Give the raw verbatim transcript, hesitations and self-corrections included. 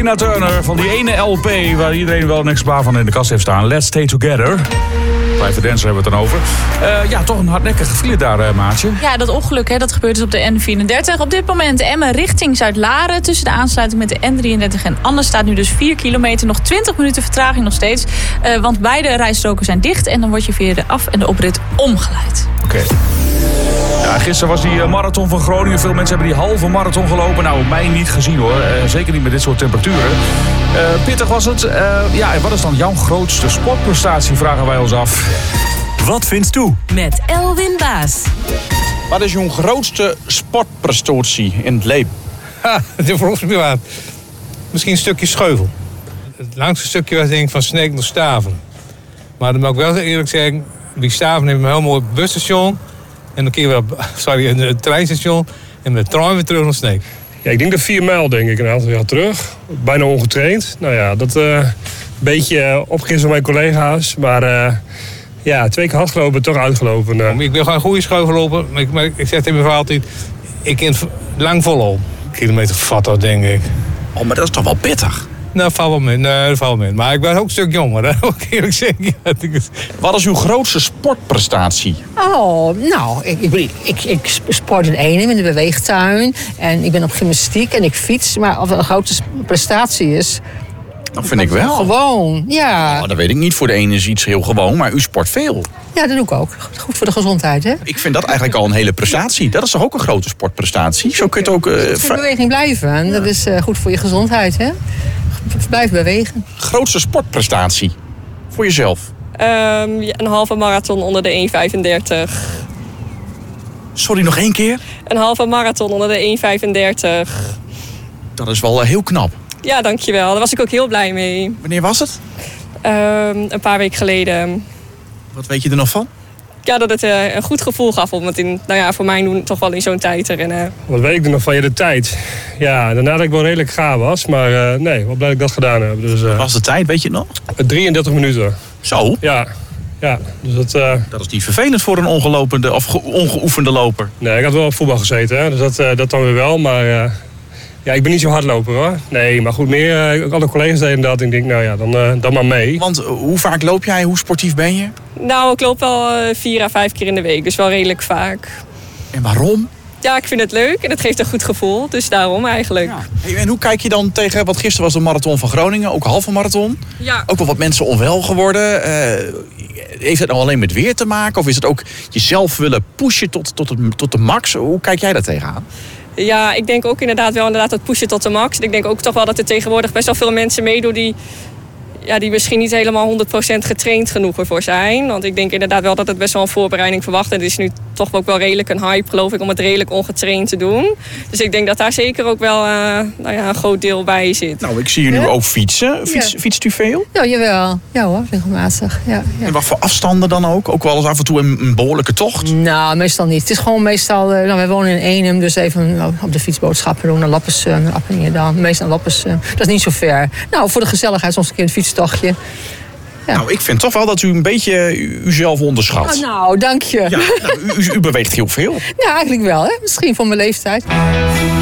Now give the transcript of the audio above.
Tina Turner van die ene L P waar iedereen wel een exemplaar van in de kast heeft staan. Let's Stay Together. Blijven dansen hebben we het dan over. Uh, ja, toch een hardnekkige file daar, uh, Maatje. Ja, dat ongeluk hè, dat gebeurt dus op de N vierendertig. Op dit moment Emmen richting Zuid-Laren. Tussen de aansluiting met de N drieëndertig en Anne staat nu dus vier kilometer. Nog twintig minuten vertraging nog steeds. Uh, want beide rijstroken zijn dicht. En dan word je via de af- en de oprit omgeleid. Oké. Okay. Ja, gisteren was die marathon van Groningen. Veel mensen hebben die halve marathon gelopen. Nou, mij niet gezien hoor. Uh, zeker niet met dit soort temperaturen. Uh, pittig was het. Uh, ja, wat is dan jouw grootste sportprestatie, vragen wij ons af. Wat vindt u? Met Elwin Baas. Wat is jouw grootste sportprestatie in het leven? Ha, dat vroeg me wat. Misschien een stukje scheuvel. Het langste stukje was denk ik van Sneek naar Staven. Maar dan moet ik wel eerlijk zeggen, die Staven heeft een heel mooi busstation. En dan kun je weer op, sorry, een, een treinstation. En met de trein weer terug naar Sneek. Ja, ik denk dat vier mijl, denk ik, een aantal jaar terug. Bijna ongetraind. Nou ja, dat uh, een beetje uh, opgegist van mijn collega's. Maar uh, ja, twee keer hard gelopen, toch uitgelopen. Uh. Ik wil gewoon een goede scheuvel lopen. Maar ik, maar ik zeg tegen mijn vrouw altijd, ik kan lang vollopen. Kilometer vatten, denk ik. Oh, maar dat is toch wel pittig? Nou, dat valt wel mee. Nee, dat valt wel mee. Maar ik ben ook een stuk jonger, hè? Ook eerlijk zeggen. Wat is uw grootste sportprestatie? Oh, nou, ik, ik, ik, ik sport in Eenum in de beweegtuin. En ik ben op gymnastiek en ik fiets. Maar of het een grootste prestatie is... Dat vind ik wel. Gewoon, ja. Oh, dat weet ik niet. Voor de ene is iets heel gewoon, maar u sport veel. Ja, dat doe ik ook. Goed voor de gezondheid, hè? Ik vind dat eigenlijk al een hele prestatie. Dat is toch ook een grote sportprestatie? Zo kun je het ook... Uh, in vri- beweging blijven. En dat is uh, goed voor je gezondheid, hè? Blijf bewegen. Grootste sportprestatie? Voor jezelf? Um, ja, een halve marathon onder de één vijfendertig. Sorry, nog één keer? Een halve marathon onder de één vijfendertig. Dat is wel uh, heel knap. Ja, dankjewel. Daar was ik ook heel blij mee. Wanneer was het? Um, een paar weken geleden. Wat weet je er nog van? Ja, dat het uh, een goed gevoel gaf om het in, nou ja, voor mij doen toch wel in zo'n tijd te rennen. Wat weet ik er nog van je de tijd? Ja, daarna dat ik wel redelijk gaar was. Maar uh, nee, wat blij dat ik dat gedaan heb. Dus, uh, Wat was de tijd, weet je het nog? drieëndertig minuten. Zo? Ja. Ja, dus dat, uh... dat is niet vervelend voor een ongelopende of ge- ongeoefende loper. Nee, ik had wel op voetbal gezeten, hè? Dus dat, uh, dat dan weer wel. Maar uh, ja, ik ben niet zo hardloper hoor. Nee, maar goed, meer uh, alle collega's deden dat. En ik denk, nou ja, dan, uh, dan maar mee. Want uh, hoe vaak loop jij? Hoe sportief ben je? Nou, ik loop wel uh, vier à vijf keer in de week, dus wel redelijk vaak. En waarom? Ja, ik vind het leuk en het geeft een goed gevoel. Dus daarom eigenlijk. Ja. Hey, en hoe kijk je dan tegen, wat gisteren was de marathon van Groningen, ook een halve marathon. Ja. Ook wel wat mensen onwel geworden. Uh, heeft het nou alleen met weer te maken? Of is het ook jezelf willen pushen tot, tot, het, tot de max? Hoe kijk jij daar tegenaan? Ja, ik denk ook inderdaad wel inderdaad dat pushen tot de max. Ik denk ook toch wel dat er tegenwoordig best wel veel mensen meedoen die... Ja, die misschien niet helemaal honderd procent getraind genoeg ervoor zijn. Want ik denk inderdaad wel dat het best wel een voorbereiding verwacht. En het is nu toch ook wel redelijk een hype, geloof ik, om het redelijk ongetraind te doen. Dus ik denk dat daar zeker ook wel uh, nou ja, een groot deel bij zit. Nou, ik zie je nu Ja? ook fietsen. Fiets, Ja. Fietst u veel? Ja, jawel. Ja hoor, regelmatig. Ja, ja. En wat voor afstanden dan ook? Ook wel eens af en toe een, een behoorlijke tocht? Nou, meestal niet. Het is gewoon meestal... Uh, nou, wij wonen in Eenum, dus even op de fiets boodschappen doen. Naar Lappersum, naar Appingedam. Meestal naar Lappersum. Dat is niet zo ver. Nou, voor de gezelligheid soms een keer een fietstochtje. Ja. Nou, ik vind toch wel dat u een beetje uzelf onderschat. Oh, nou, dank je. Ja, nou, u, u, u beweegt heel veel. Ja, eigenlijk wel. Hè? Misschien voor mijn leeftijd.